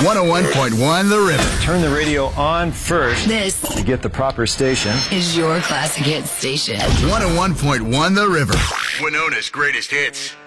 101.1 The River. Turn the radio on first This to get the proper station. is your classic hit station. 101.1 The River. Winona's greatest hits.